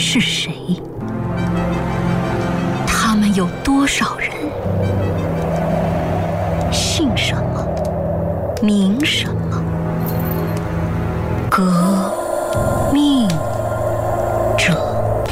是谁？他们有多少人？姓什么？名什么？革命者。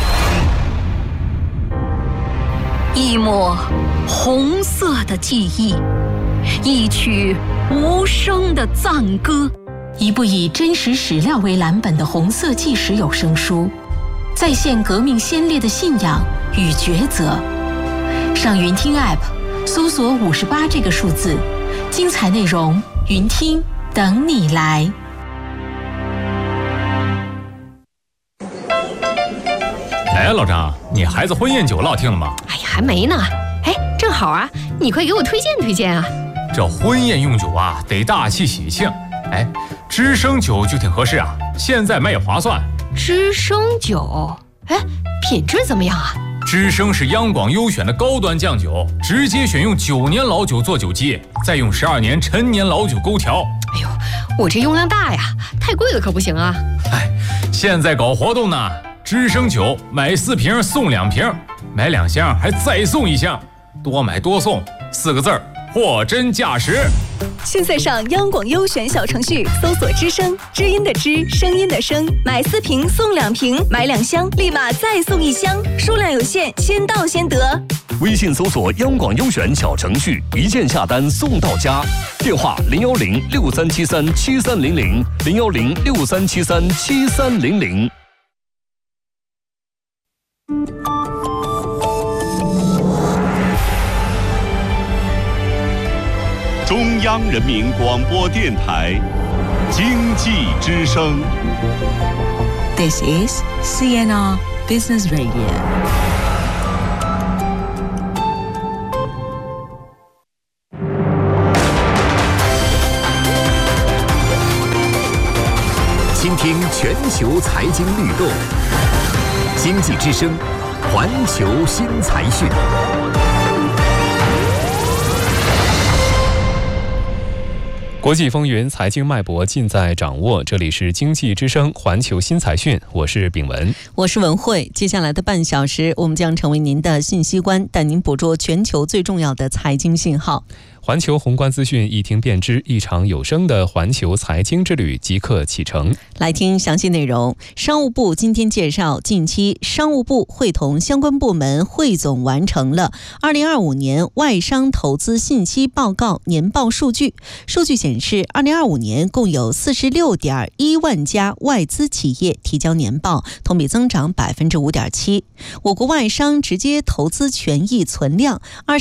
一抹红色的记忆，一曲无声的赞歌， 一部以真实史料为蓝本的红色纪实有声书，再现革命先烈的信仰与抉择。上云听 App 搜索58这个数字，精彩内容云听等你来。 哎，老张，你孩子婚宴酒落听了吗？ 哎呀，还没呢。哎，正好啊，你快给我推荐推荐啊。 这婚宴用酒啊，得大气喜庆。哎，知生酒就挺合适啊，现在买也划算。 知生酒，哎，品质怎么样啊？ 知生是央广优选的高端酱酒，直接选用9年老酒做酒基，再用12年陈年老酒勾调。 哎呦，我这用量大呀，太贵了可不行啊。 哎，现在搞活动呢，知生酒买4瓶送2瓶，买2箱还再送1箱，多买多送，4个字儿，货真价实。 现在上央广优选小程序搜索知声，知音的知，声音的声，买4瓶送2瓶，买2箱立马再送1箱，数量有限，先到先得。 微信搜索央广优选小程序，一键下单送到家。电话010-6373-7300，010-6373-7300。 中央人民广播电台经济之声。 This is CNR Business Radio。 倾听全球财经律动，经济之声，环球新财讯。 国际风云，财经脉搏尽在掌握。这里是经济之声环球新财讯，我是炳文， 我是文慧。接下来的半小时，我们将成为您的信息官，带您捕捉全球最重要的财经信号。 环球宏观资讯一听便知，一场有声的环球财经之旅即刻启程。 来听详细内容。商务部今天介绍，近期商务部会同相关部门汇总完成了2025年外商投资信息报告年报数据。数据显示，2025年共有46.1万家外资企业提交年报，同比增长5.7%。我国外商直接投资权益存量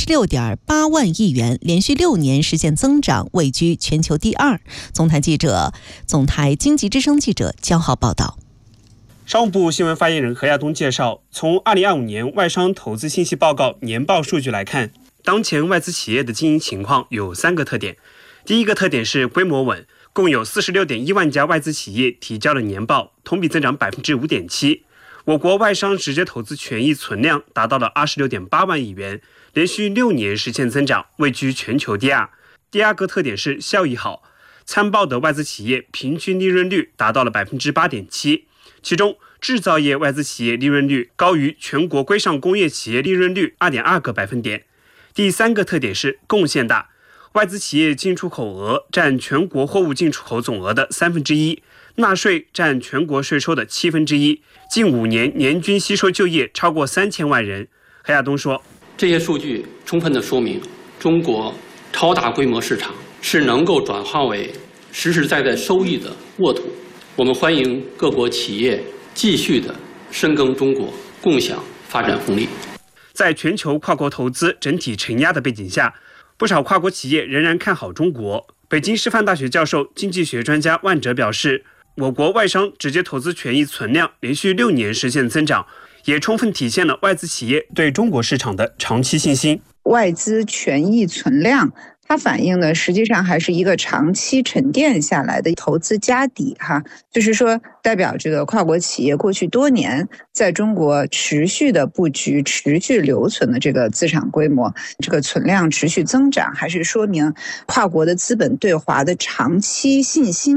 26.8万亿元，连续6年实现增长，位居全球第2。总台经济之声记者焦浩报道。 商务部新闻发言人何亚东介绍，从2025年外商投资信息报告年报数据来看，当前外资企业的经营情况有3个特点。第一个特点是规模稳，共有46.1万家外资企业提交了年报，同比增长5.7%。我国外商直接投资权益存量达到了26.8万亿元，连续6年实现增长，位居全球第2。第二个特点是效益好，参报的外资企业平均利润率达到了8.7%，其中制造业外资企业利润率高于全国规上工业企业利润率2.2个百分点。第三个特点是贡献大，外资企业进出口额占全国货物进出口总额的1/3，纳税占全国税收的1/7，近5年年均吸收就业超过3000万人。何亚东说， 这些数据充分地说明，中国超大规模市场是能够转化为实实在在收益的沃土。我们欢迎各国企业继续的深耕中国，共享发展红利。 在全球跨国投资整体承压的背景下，不少跨国企业仍然看好中国。北京师范大学教授、经济学专家万哲表示，我国外商直接投资权益存量连续6年实现增长，也充分体现了外资企业对中国市场的长期信心。 外资权益存量，它反映的实际上还是一个长期沉淀下来的投资家底就是说代表这个跨国企业过去多年在中国持续的布局、持续留存的这个资产规模，这个存量持续增长，还是说明跨国的资本对华的长期信心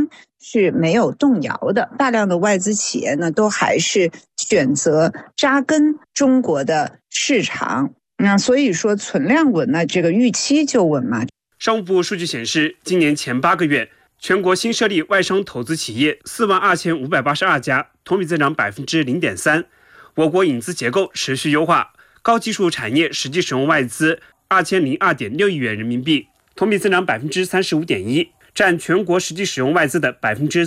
是没有动摇的，大量的外资企业呢都还是选择扎根中国的市场。所以说存量稳呢，这个预期就稳嘛。 商务部数据显示，今年前8个月，全国新设立外商投资企业42582家，同比增长 0.3%。我国引资结构持续优化，高技术产业实际使用外资2002.6亿元人民币，同比增长 35.1%， 占全国实际使用外资的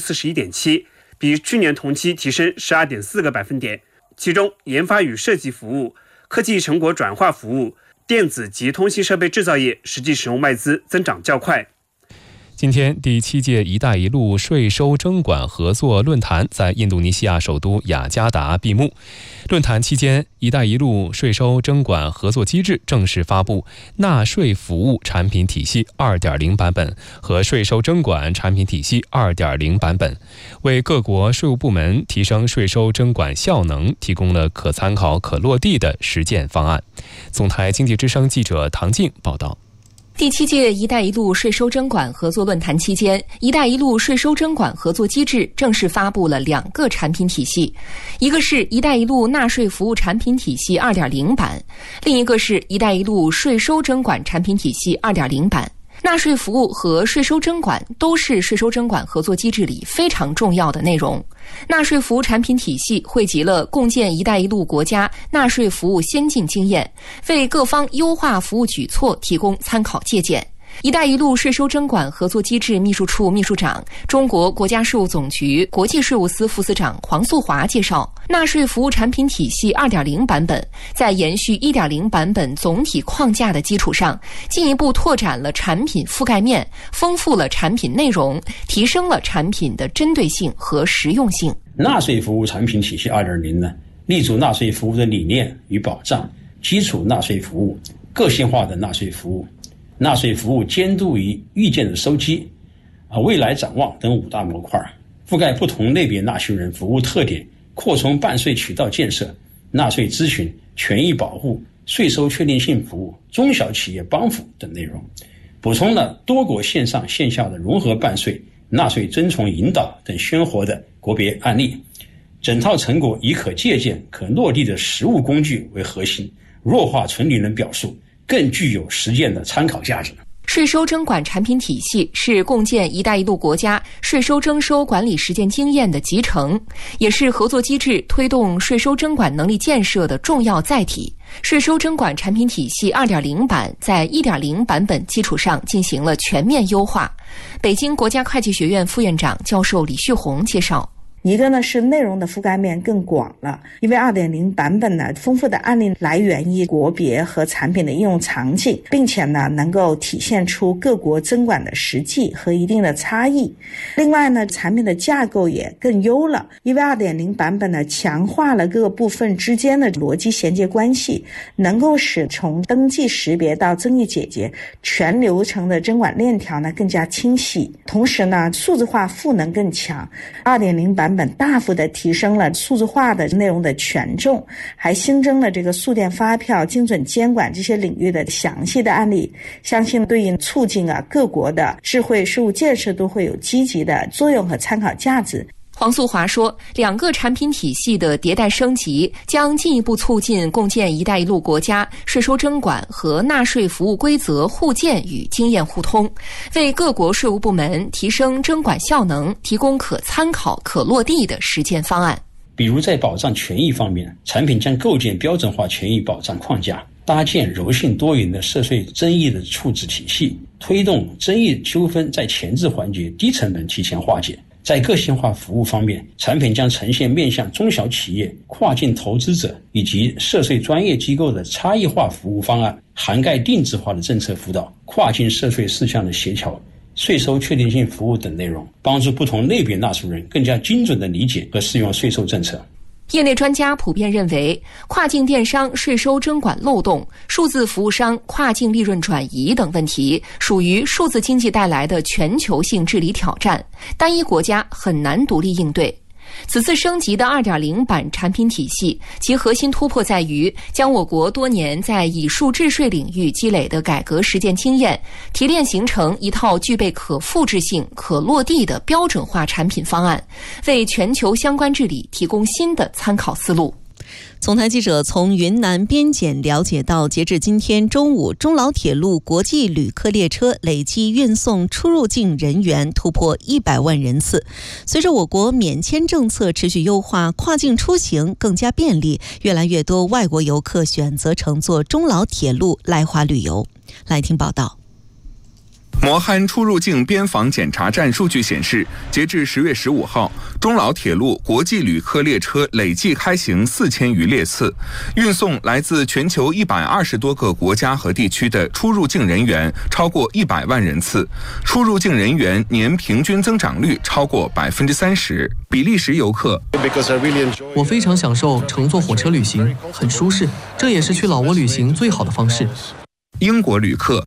41.7%， 比去年同期提升 12.4个百分点。其中，研发与设计服务、科技成果转化服务、电子及通信设备制造业实际使用外资增长较快。 今天，第7届“一带一路”税收征管合作论坛在印度尼西亚首都雅加达闭幕。论坛期间，“一带一路”税收征管合作机制正式发布纳税服务产品体系 2.0 版本和税收征管产品体系 2.0 版本，为各国税务部门提升税收征管效能提供了可参考、可落地的实践方案。总台经济之声记者唐静报道。 第7届“一带一路”税收征管合作论坛期间，“一带一路”税收征管合作机制正式发布了2个产品体系，一个是“一带一路”纳税服务产品体系 2.0 版，另一个是“一带一路”税收征管产品体系 2.0 版。纳税服务和税收征管都是税收征管合作机制里非常重要的内容。纳税服务产品体系汇集了共建“一带一路”国家纳税服务先进经验，为各方优化服务举措提供参考借鉴。“一带一路”税收征管合作机制秘书处秘书长、中国国家税务总局国际税务司副司长黄素华介绍，纳税服务产品体系 2.0 版本在延续 1.0 版本总体框架的基础上，进一步拓展了产品覆盖面，丰富了产品内容，提升了产品的针对性和实用性。 纳税服务产品体系 2.0 呢，立足纳税服务的理念与保障，基础纳税服务、个性化的纳税服务、纳税服务监督与意见的收集、未来展望等5大模块，覆盖不同类别纳税人服务特点，扩充办税渠道建设、纳税咨询、权益保护、税收确定性服务、中小企业帮扶等内容，补充了多国线上线下的融合办税、纳税遵从引导等鲜活的国别案例。整套成果以可借鉴、可落地的实务工具为核心，弱化纯理论表述，更具有实践的参考价值。 税收征管产品体系是共建“一带一路”国家税收征收管理实践经验的集成，也是合作机制推动税收征管能力建设的重要载体。税收征管产品体系 2.0 版在 1.0 版本基础上进行了全面优化。北京国家会计学院副院长教授李旭红介绍， 一个呢是内容的覆盖面更广了，因为 2.0 版本呢丰富的案例来源于国别和产品的应用场景，并且呢能够体现出各国征管的实际和一定的差异。另外呢，产品的架构也更优了，因为 2.0 版本呢强化了各个部分之间的逻辑衔接关系，能够使从登记识别到争议解决全流程的征管链条呢更加清晰。同时呢，数字化赋能更强， 2.0 版本大幅的提升了数字化的内容的权重，还新增了这个数电发票、精准监管这些领域的详细的案例，相信对于促进各国的智慧税务建设都会有积极的作用和参考价值。 黄素华说，2个产品体系的迭代升级将进一步促进共建“一带一路”国家税收征管和纳税服务规则互鉴与经验互通，为各国税务部门提升征管效能提供可参考、可落地的实践方案。 比如在保障权益方面，产品将构建标准化权益保障框架，搭建柔性多元的涉税争议的处置体系，推动争议纠纷在前置环节低成本提前化解。在个性化服务方面，产品将呈现面向中小企业、跨境投资者以及涉税专业机构的差异化服务方案，涵盖定制化的政策辅导、跨境涉税事项的协调、税收确定性服务等内容，帮助不同类别纳税人更加精准地理解和适用税收政策。 业内专家普遍认为，跨境电商税收征管漏洞、数字服务商跨境利润转移等问题，属于数字经济带来的全球性治理挑战，单一国家很难独立应对。 此次升级的 2.0 版产品体系，其核心突破在于将我国多年在以数治税领域积累的改革实践经验提炼形成一套具备可复制性、可落地的标准化产品方案，为全球相关治理提供新的参考思路。 总台记者从云南边检了解到，截至今天中午，中老铁路国际旅客列车累计运送出入境人员突破100万人次。随着我国免签政策持续优化，跨境出行更加便利，越来越多外国游客选择乘坐中老铁路来华旅游。来听报道。 磨憨出入境边防检查站数据显示，截至10月15号，中老铁路国际旅客列车累计开行4000余列次，运送来自全球120多个国家和地区的出入境人员超过100万人次，出入境人员年平均增长率超过30%。比利时游客， 我非常享受乘坐火车旅行，很舒适，这也是去老挝旅行最好的方式。 英国旅客，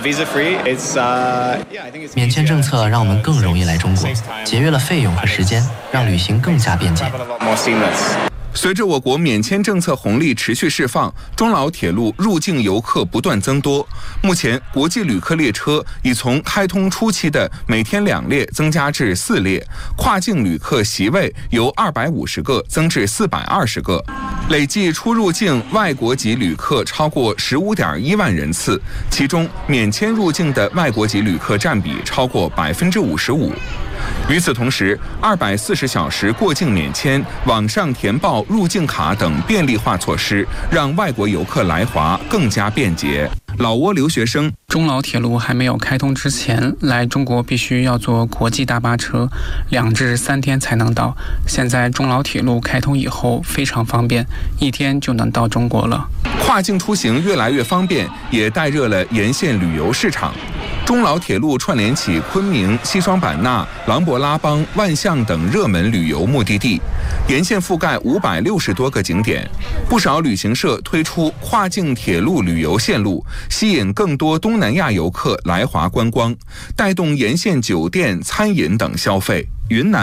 免签政策让我们更容易来中国，节约了费用和时间，让旅行更加便捷。 随着我国免签政策红利持续释放，中老铁路入境游客不断增多。目前，国际旅客列车已从开通初期的每天2列增加至4列，跨境旅客席位由250个增至420个，累计出入境外国籍旅客超过15.1万人次，其中免签入境的外国籍旅客占比超过55%。与此同时，240小时过境免签、网上填报入境卡等便利化措施，让外国游客来华更加便捷。老挝留学生， 中老铁路还没有开通之前，来中国必须要坐国际大巴车，2至3天才能到。现在中老铁路开通以后非常方便，1天就能到中国了。 跨境出行越来越方便，也带热了沿线旅游市场。中老铁路串联起昆明、西双版纳、琅勃拉邦、万象等热门旅游目的地，沿线覆盖560多个景点。不少旅行社推出跨境铁路旅游线路，吸引更多东南亚游客来华观光，带动沿线酒店、餐饮等消费。云南